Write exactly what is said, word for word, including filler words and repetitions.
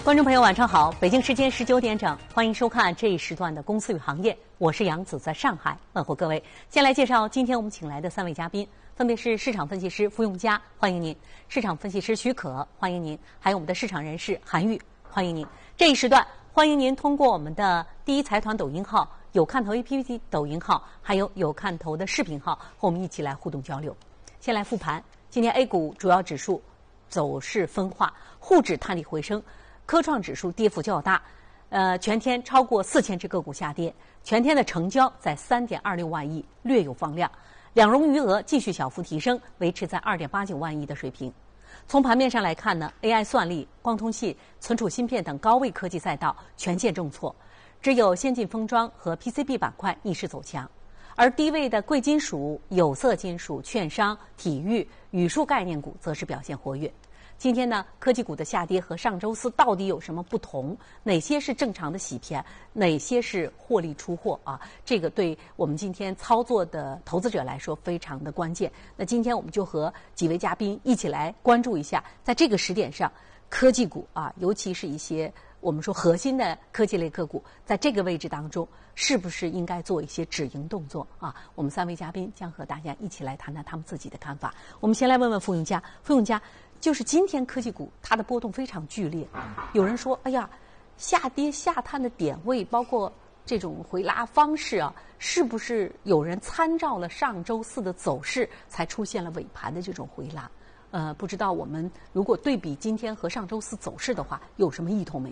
观众朋友，晚上好！北京时间十九点整，欢迎收看这一时段的《公司与行业》，我是杨子，在上海问候各位。先来介绍今天我们请来的三位嘉宾，分别是市场分析师付用佳，欢迎您；市场分析师许可，欢迎您；还有我们的市场人士韩玉，欢迎您。这一时段，欢迎您通过我们的第一财团抖音号、有看头 A P P 抖音号，还有有看头的视频号，和我们一起来互动交流。先来复盘，今天 A 股主要指数走势分化，沪指探底回升。科创指数跌幅较大，呃，全天超过四千只个股下跌，全天的成交在三点二六万亿，略有放量，两融余额继续小幅提升，维持在二点八九万亿的水平。从盘面上来看呢 ，A I 算力、光通信、存储芯片等高位科技赛道全线重挫，只有先进封装和 P C B 板块逆势走强，而低位的贵金属、有色金属、券商、体育、语数概念股则是表现活跃。今天呢，科技股的下跌和上周四到底有什么不同？哪些是正常的洗盘？哪些是获利出货啊？这个对我们今天操作的投资者来说非常的关键。那今天我们就和几位嘉宾一起来关注一下，在这个时点上，科技股啊，尤其是一些我们说核心的科技类个股，在这个位置当中，是不是应该做一些止盈动作啊？我们三位嘉宾将和大家一起来谈谈他们自己的看法。我们先来问问付用佳，付用佳。就是今天科技股它的波动非常剧烈，有人说，哎呀，下跌下探的点位，包括这种回拉方式啊，是不是有人参照了上周四的走势，才出现了尾盘的这种回拉？呃，不知道我们如果对比今天和上周四走势的话，有什么异同没？